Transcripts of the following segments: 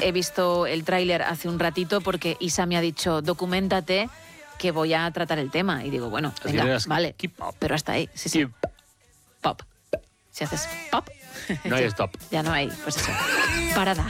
he visto el tráiler hace un ratito porque Isa me ha dicho, documéntate que voy a tratar el tema. Y digo, bueno, venga, vale, pero hasta ahí. Sí, sí. Pop. Si haces pop... No hay stop. Ya no hay, pues eso. Parada.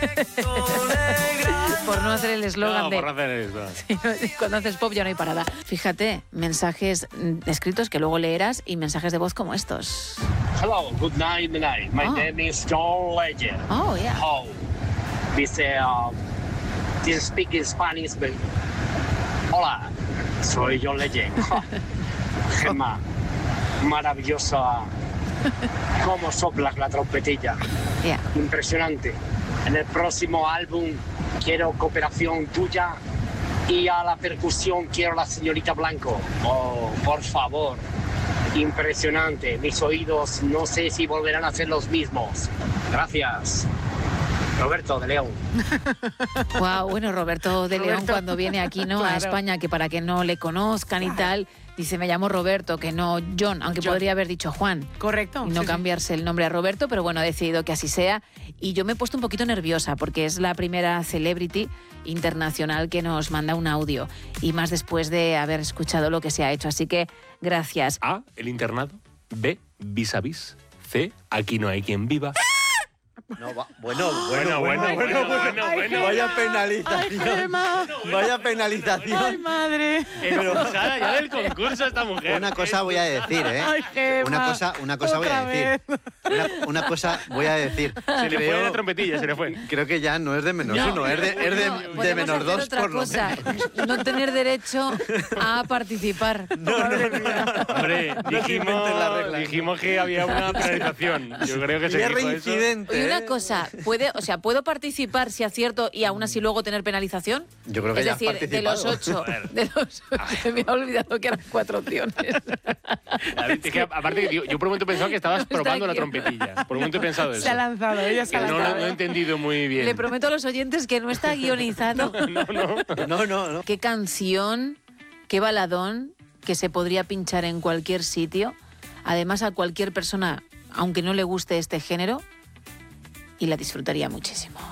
Por no hacer el eslogan de... por no hacer el eslogan. Sí, cuando haces pop ya no hay parada. Fíjate, mensajes escritos que luego leerás y mensajes de voz como estos. Hello, good night, night. My name is John Legend. Oh, yeah. Oh, dice, this speaking Spanish. Hola, soy John Legend. Gemma, maravillosa. Cómo soplas la trompetilla. Yeah. Impresionante. En el próximo álbum quiero cooperación tuya y a la percusión quiero la señorita Blanco. Oh, por favor. Impresionante. Mis oídos no sé si volverán a ser los mismos. Gracias. Roberto de León. Wow, bueno, Roberto de León cuando viene aquí, ¿no? Claro. A España, que para que no le conozcan y tal, dice, me llamo Roberto, que no John, aunque podría haber dicho Juan. Correcto. Y no cambiarse el nombre a Roberto, pero bueno, ha decidido que así sea. Y yo me he puesto un poquito nerviosa porque es la primera celebrity internacional que nos manda un audio. Y más después de haber escuchado lo que se ha hecho. Así que, gracias. A, el internado. B, vis a vis. C, aquí no hay quien viva. No, bueno. Vaya penalización. Vaya penalización. Ay, madre. Expulsada ya del concurso esta mujer. Una cosa voy a decir, ¿eh? Ay, Gemma. Una cosa voy a decir. Una cosa voy a decir. Se le fue la trompetilla, se le fue. Creo que ya no es de menos uno, es de menos dos otra por lo cosa, menos. no tener derecho a participar. Hombre, dijimos que había una penalización. Yo creo que se dijo reincidente. Y una cosa, ¿puedo participar si acierto y aún así luego tener penalización? Yo creo que es ya has decir, de los participado. 8, me ha olvidado que eran 4 opciones. Es que, aparte, yo por un momento pensaba que estabas probando la trompetilla. Por un momento he pensado eso. Se ha lanzado, ella se ha lanzado. No he entendido muy bien. Le prometo a los oyentes que no está guionizado. No. Qué canción, qué baladón que se podría pinchar en cualquier sitio. Además, a cualquier persona, aunque no le guste este género, y la disfrutaría muchísimo.